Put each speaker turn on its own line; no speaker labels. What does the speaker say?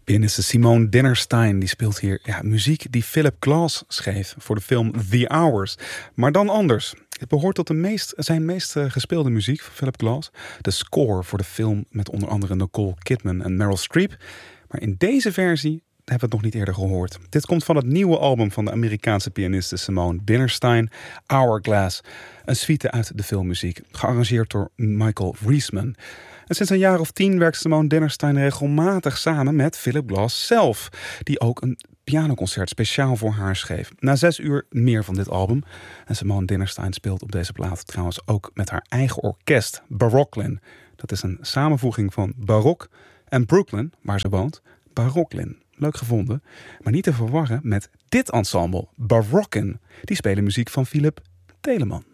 Pianiste Simone Dinnerstein die speelt hier muziek die Philip Glass schreef voor de film The Hours. Maar dan anders. Het behoort tot zijn meest gespeelde muziek van Philip Glass. De score voor de film met onder andere Nicole Kidman en Meryl Streep. Maar in deze versie hebben we het nog niet eerder gehoord. Dit komt van het nieuwe album van de Amerikaanse pianiste Simone Dinnerstein, Hourglass. Een suite uit de filmmuziek, gearrangeerd door Michael Riesman. En sinds een jaar of 10 werkt Simone Dinnerstein regelmatig samen met Philip Glass zelf, die ook een pianoconcert speciaal voor haar schreef. Na 6 uur meer van dit album. En Simone Dinnerstein speelt op deze plaat trouwens ook met haar eigen orkest, Baroklin. Dat is een samenvoeging van barok en Brooklyn, waar ze woont, Baroklin. Leuk gevonden, maar niet te verwarren met dit ensemble, Barockin. Die spelen muziek van Philip Telemann.